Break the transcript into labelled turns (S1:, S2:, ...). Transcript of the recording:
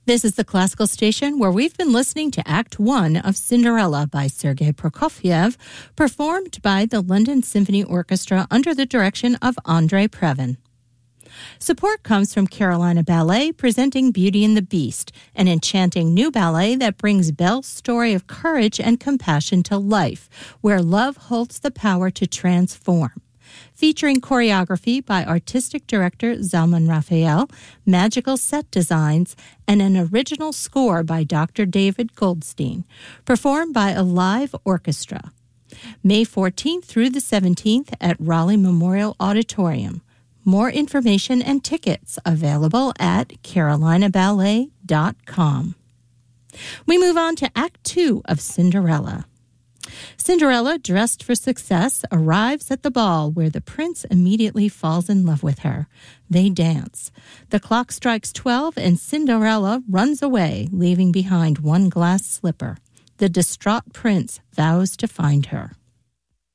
S1: This is the Classical Station where we've been listening to Act 1 of Cinderella by Sergei Prokofiev, performed by the London Symphony Orchestra under the direction of Andrei Previn. Support comes from Carolina Ballet presenting Beauty and the Beast, an enchanting new ballet that brings Belle's story of courage and compassion to life, where love holds the power to transform. Featuring choreography by artistic director Zalman Raphael, magical set designs, and an original score by Dr. David Goldstein, performed by a live orchestra. May 14th through the 17th at Raleigh Memorial Auditorium. More information and tickets available at carolinaballet.com. We move on to Act 2 of Cinderella. Cinderella, dressed for success, arrives at the ball where the prince immediately falls in love with her. They dance. The clock strikes 12 and Cinderella runs away, leaving behind one glass slipper. The distraught prince vows to find her.